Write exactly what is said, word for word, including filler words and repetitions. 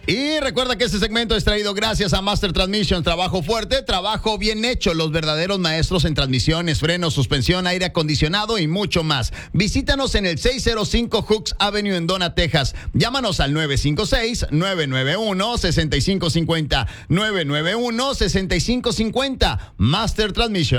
Y recuerda que este segmento es traído gracias a Master Transmission. Trabajo fuerte, trabajo bien hecho. Los verdaderos maestros en transmisiones, frenos, suspensión, aire acondicionado y mucho más. Visítanos en el seiscientos cinco Hooks Avenue en Donna, Texas. Llámanos al nueve cinco seis, nueve nueve uno, seis cinco cinco cero. nueve nueve uno, seis cinco cinco cero. Master Transmission.